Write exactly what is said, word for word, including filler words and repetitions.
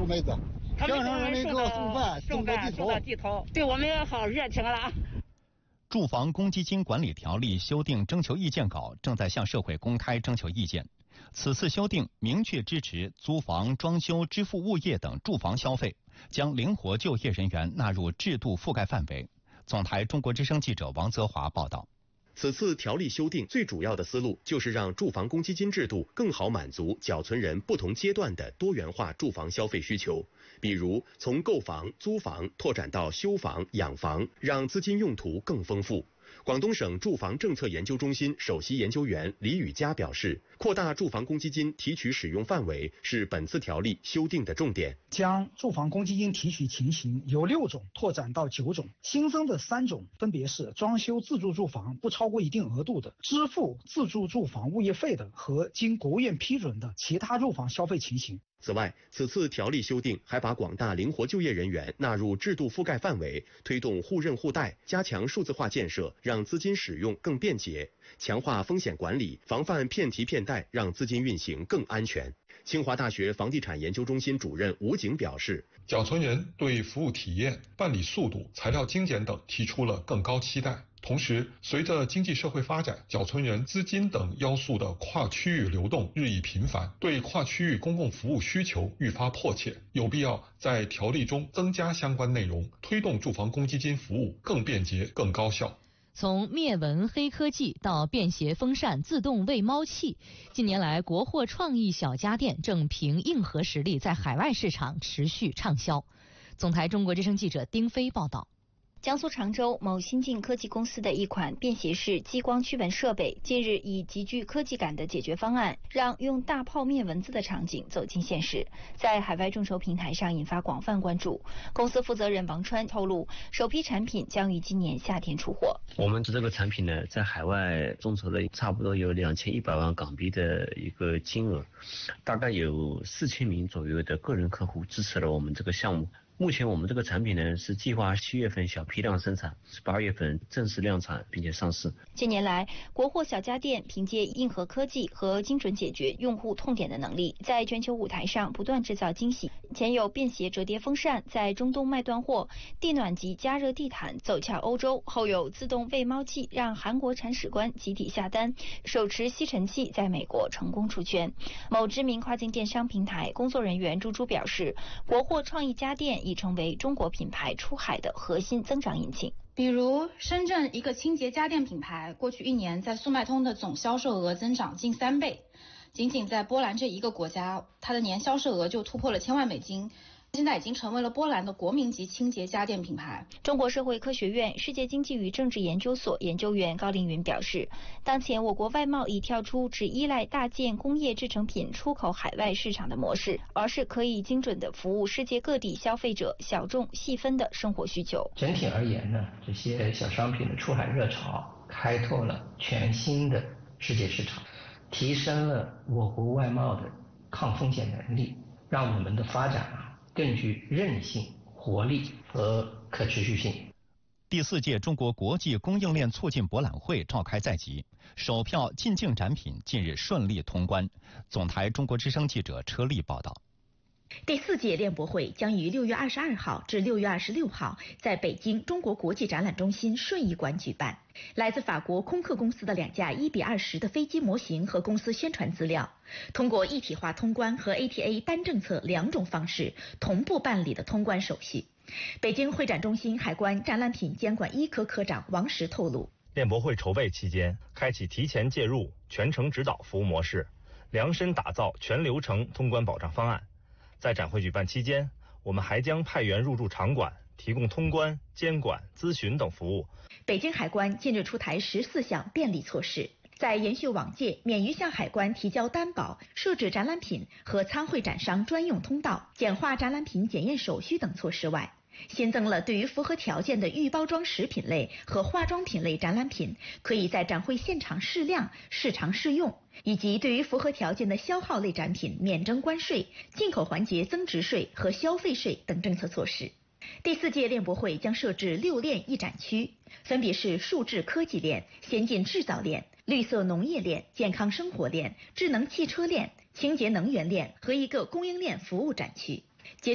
妹子， 他们乡上人民给我送饭， 送饭送到地头，对我们好热情了。 住房公积金管理条例修订征求意见稿正在向社会公开征求意见。此次修订明确支持租房、装修、支付物业等住房消费，将灵活就业人员纳入制度覆盖范围。总台中国之声记者王泽华报道。 此次条例修订最主要的思路就是让住房公积金制度更好满足缴存人不同阶段的多元化住房消费需求，比如从购房、租房拓展到修房、养房，让资金用途更丰富。广东省住房政策研究中心首席研究员李宇佳表示，扩大住房公积金提取使用范围是本次条例修订的重点。 将住房公积金提取情形由六种拓展到九种，新增的三种分别是装修自住住房不超过一定额度的、支付自住住房物业费的和经国务院批准的其他住房消费情形。 此外，此次条例修订还把广大灵活就业人员纳入制度覆盖范围，推动互认互贷，加强数字化建设，让资金使用更便捷，强化风险管理，防范骗提骗贷，让资金运行更安全。清华大学房地产研究中心主任吴景表示， 缴存人对服务体验、办理速度、材料精简等提出了更高期待。同时，随着经济社会发展，缴存人资金等要素的跨区域流动日益频繁，对跨区域公共服务需求愈发迫切，有必要在条例中增加相关内容，推动住房公积金服务更便捷、更高效。 从灭蚊黑科技到便携风扇、自动喂猫器，近年来国货创意小家电正凭硬核实力在海外市场持续畅销。总台中国之声记者丁飞报道。 江苏常州某新晋科技公司的一款便携式激光驱蚊设备，近日以极具科技感的解决方案，让用大炮灭蚊子的场景走进现实，在海外众筹平台上引发广泛关注。公司负责人王川透露，首批产品将于今年夏天出货。 我们这个产品呢，在海外众筹了差不多有两千一百万港币的一个金额，大概有四千名左右的个人客户支持了我们这个项目。目前我们这个产品呢是计划七月份小批量生产，十八月份正式量产并且上市。 近年来，国货小家电凭借硬核科技和精准解决用户痛点的能力，在全球舞台上不断制造惊喜。前有便携折叠风扇在中东卖断货，地暖及加热地毯走俏欧洲，后有自动喂猫器让韩国铲屎官集体下单，手持吸尘器在美国成功出圈。某知名跨境电商平台工作人员朱朱表示，国货创意家电已成为中国品牌出海的核心增长引擎。 比如深圳一个清洁家电品牌，过去一年在速卖通的总销售额增长近三倍，仅仅在波兰这一个国家，它的年销售额就突破了千万美金。现在已经成为了波兰的国民级清洁家电品牌。 中国社会科学院世界经济与政治研究所研究员高凌云表示，当前我国外贸已跳出只依赖大件工业制成品出口海外市场的模式，而是可以精准地服务世界各地消费者小众细分的生活需求。 整体而言呢，这些小商品的出海热潮开拓了全新的世界市场，提升了我国外贸的抗风险能力，让我们的发展啊更具韧性、活力和可持续性。 第四届中国国际供应链促进博览会召开在即，首票进境展品近日顺利通关。总台中国之声记者车丽报道。 第四届链博会将于六月二十二号至六月二十六号在北京中国国际展览中心顺义馆举办。来自法国空客公司的两架一比二十的飞机模型和公司宣传资料，通过一体化通关和 A T A 单政策两种方式同步办理的通关手续。北京会展中心海关展览品监管一科科长王石透露， 链博会筹备期间，开启提前介入、全程指导服务模式，量身打造全流程通关保障方案。在展会举办期间，我们还将派员入驻场馆，提供通关、监管、咨询等服务。 北京海关近日出台十四项便利措施，在延续往届免于向海关提交担保、设置展览品和参会展商专用通道、简化展览品检验手续等措施外，新增了对于符合条件的预包装食品类和化妆品类展览品，可以在展会现场试量、试尝试用，以及对于符合条件的消耗类展品免征关税、进口环节增值税和消费税等政策措施。第四届链博会将设置六链一展区，分别是数字科技链、先进制造链、绿色农业链、健康生活链、智能汽车链、清洁能源链和一个供应链服务展区。